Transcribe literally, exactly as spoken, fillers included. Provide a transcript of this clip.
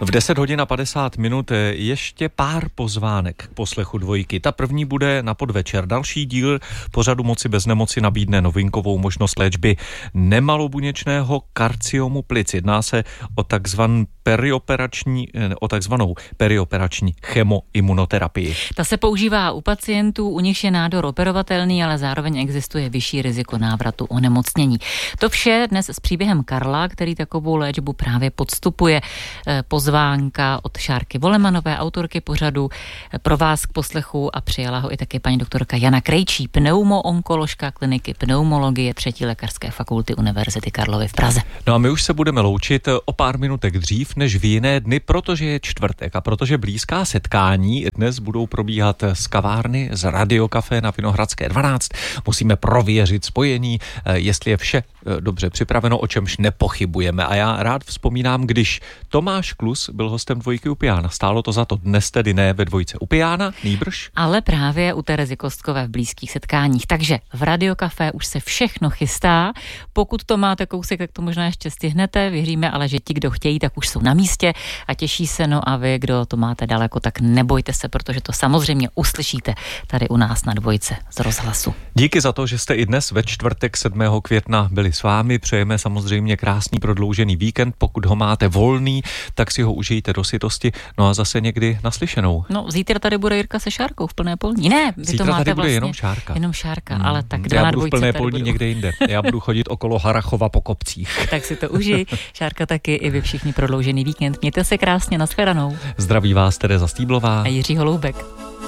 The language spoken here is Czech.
V deset hodin a padesát minut ještě pár pozvánek k poslechu dvojky. Ta první bude na podvečer. Další díl pořadu Moci bez nemoci nabídne novinkovou možnost léčby nemalobuněčného karcinomu plic. Jedná se o takzvaný perioperační, o takzvanou perioperační chemoimunoterapii. Ta se používá u pacientů, u nichž je nádor operovatelný, ale zároveň existuje vyšší riziko návratu onemocnění. To vše dnes s příběhem Karla, který takovou léčbu právě podstupuje. Pozvánka od Šárky Volemanové, autorky pořadu, pro vás k poslechu a přijala ho i taky paní doktorka Jana Krejčí, pneumoonkoložka kliniky pneumologie třetí lékařské fakulty Univerzity Karlovy v Praze. No a my už se budeme loučit o pár minutek dřív než v jiné dny, protože je čtvrtek a protože blízká setkání dnes budou probíhat z kavárny z Radiokafé na Vinohradské dvanáct. Musíme prověřit spojení, jestli je vše dobře připraveno, o čemž nepochybujeme. A já rád vzpomínám, když Tomáš Klus byl hostem dvojky u piana. Stálo to za to, dnes tedy ne ve dvojce u piana, nýbrž. Ale právě u Terezy Kostkové v blízkých setkáních. Takže v Radiokafé už se všechno chystá. Pokud to máte kousek, tak to možná ještě stihnete. Věříme ale, že ti, kdo chtějí, tak už jsou na místě a těší se. No a vy, kdo to máte daleko, tak nebojte se, protože to samozřejmě uslyšíte tady u nás na dvojce z rozhlasu. Díky za to, že jste i dnes ve čtvrtek sedmého května byli s vámi. Přejeme samozřejmě krásný prodloužený víkend. Pokud ho máte volný, tak si ho užijte do sytosti. No a zase někdy naslyšenou. No, zítra tady bude Jirka se Šárkou v plné polní. Ne, vy zítra to máte tady bude vlastně jenom Šárka. Jenom Šárka, hmm. ale tak dva Já na budu dvojce v plné polní budou. někde jinde. Já budu chodit okolo Harachova po kopcích. Tak si to užij. Šárka taky, i vy všichni prodloužený víkend. Mějte se krásně, nashledanou. Zdraví vás Tereza Stýblová A Jiří Holoubek.